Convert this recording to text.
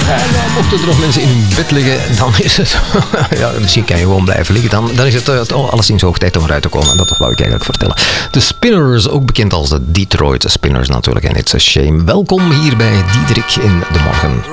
Mochten er nog mensen in hun bed liggen, dan is het... ja, misschien kan je gewoon blijven liggen. Dan is het alleszins hoog tijd om eruit te komen. Dat wou ik eigenlijk vertellen. De Spinners, ook bekend als de Detroit Spinners natuurlijk. En It's a Shame. Welkom hier bij Diederik in de Morgen.